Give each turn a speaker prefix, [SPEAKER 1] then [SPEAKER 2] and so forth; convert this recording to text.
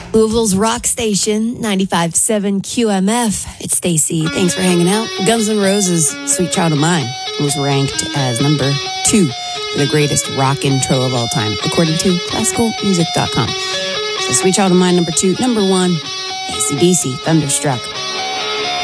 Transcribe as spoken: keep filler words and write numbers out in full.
[SPEAKER 1] Louisville's rock station, ninety-five point seven Q M F. It's Stacy. Thanks for hanging out. Guns N' Roses' Sweet Child of Mine was ranked as number two for the greatest rock intro of all time, according to classical music dot com. So Sweet Child of Mine, number two. Number one, A C D C, Thunderstruck.